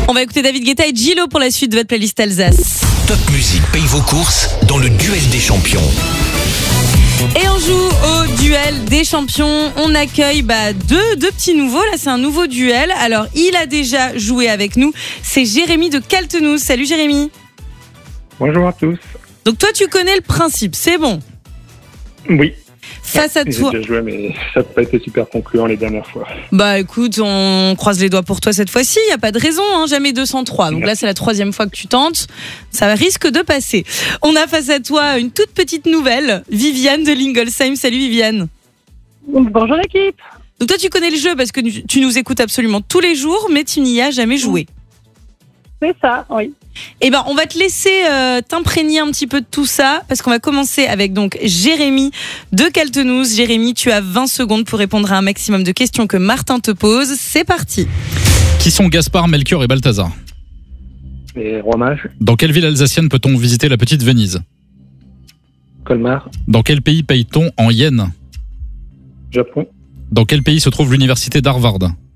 On va écouter David Guetta et Gillo pour la suite de votre playlist Alsace. Top Music paye vos courses dans le duel des champions. Et on joue au duel des champions. On accueille deux petits nouveaux. Là, c'est un nouveau duel. Alors, il a déjà joué avec nous. C'est Jérémy de Kaltenouz. Salut Jérémy. Bonjour à tous. Donc toi, tu connais le principe. C'est bon. Oui. Face à toi. J'ai déjà joué, mais ça n'a pas été super concluant les dernières fois. Bah écoute, on croise les doigts pour toi cette fois-ci. Il n'y a pas de raison, jamais 203. Donc là, c'est la 3e fois que tu tentes. Ça risque de passer. On a face à toi une toute petite nouvelle, Viviane de Lingolsheim. Salut Viviane. Bonjour l'équipe. Donc toi, tu connais le jeu parce que tu nous écoutes absolument tous les jours, mais tu n'y as jamais joué. C'est ça, oui. Eh ben, on va te laisser t'imprégner un petit peu de tout ça, parce qu'on va commencer avec donc Jérémy de Kaltenouz. Jérémy, tu as 20 secondes pour répondre à un maximum de questions que Martin te pose. C'est parti. Qui sont Gaspard, Melchior et Balthazar? Les rois mages, Dans quelle ville alsacienne peut-on visiter la petite Venise? Colmar, Dans quel pays paye-t-on en yens? Japon, Dans quel pays se trouve l'université d'Harvard?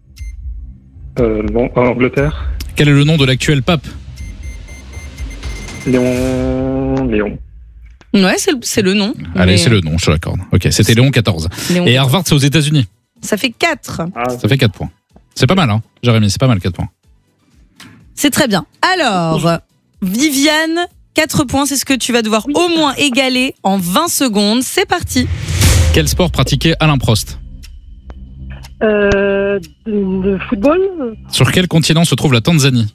Angleterre, Quel est le nom de l'actuel pape? Léon. Ouais, c'est le nom. Allez, mais c'est le nom, je te l'accorde. Ok, c'était Léon XIV. Léon. Et Harvard, c'est aux États-Unis. Ça fait 4. Ça fait 4 points. C'est pas mal, hein, Jérémy, c'est pas mal 4 points. C'est très bien. Alors, Viviane, 4 points, c'est ce que tu vas devoir au moins égaler en 20 secondes. C'est parti. Quel sport pratiquait Alain Prost? De football, Sur quel continent se trouve la Tanzanie?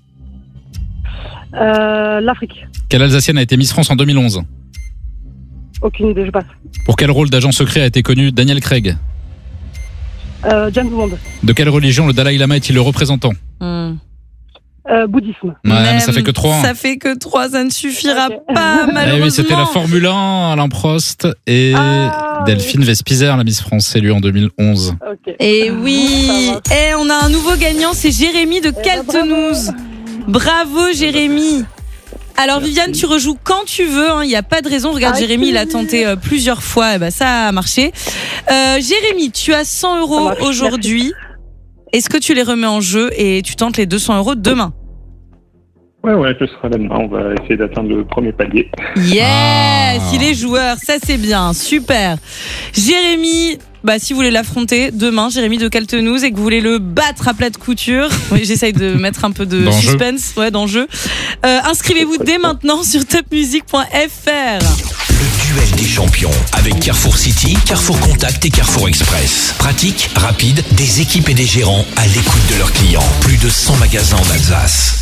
l'Afrique. Quelle Alsacienne a été Miss France en 2011? Aucune idée, je passe. Pour quel rôle d'agent secret a été connu Daniel Craig? James Bond. De quelle religion le Dalai Lama est-il le représentant? Bouddhisme. Ouais, mais ça fait que 3. Ça fait que 3, ça ne suffira Ok. pas, Eh malheureusement. oui, c'était la Formule 1, Alain Prost et Ah, Delphine Vespizer, la Miss France élue en 2011. Ok. Et oui, Ça et on a un nouveau gagnant, c'est Jérémy de Kaltenouz. Bravo Jérémy. Alors Viviane, tu rejoues quand tu veux, il n'y a pas de raison. Regarde, Avec Jérémy, il a plaisir. tenté plusieurs fois, et ça a marché. Jérémy, tu as 100 Ça € marche, aujourd'hui. Est-ce que tu les remets en jeu et tu tentes les 200 € demain? Ouais, je serai là demain. On va essayer d'atteindre le premier palier. Yes, il est joueur, ça c'est bien, super. Jérémy, si vous voulez l'affronter demain, Jérémy de Kaltenouz, et que vous voulez le battre à plat de couture, oui, j'essaye de mettre un peu de D'enjeu. suspense dans le jeu. Inscrivez-vous dès maintenant sur topmusic.fr. Le duel des champions avec Carrefour City, Carrefour Contact et Carrefour Express. Pratique, rapide, des équipes et des gérants à l'écoute de leurs clients. Plus de 100 magasins en Alsace.